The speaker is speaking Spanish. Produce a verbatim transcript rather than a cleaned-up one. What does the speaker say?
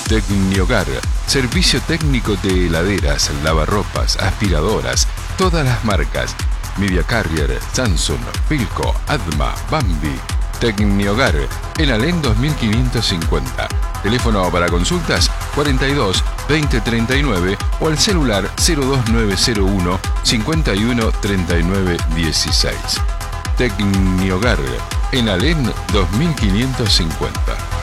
Tecniogar, servicio técnico de heladeras, lavarropas, aspiradoras, todas las marcas. Media Carrier, Samsung, Philco, Adma, Bambi. Tecniogar, en Alén dos mil quinientos cincuenta. Teléfono para consultas cuarenta y dos, veinte treinta y nueve o al celular cero dos nueve cero uno, cincuenta y uno, treinta y nueve dieciséis. Tecniogar, en Alén dos mil quinientos cincuenta.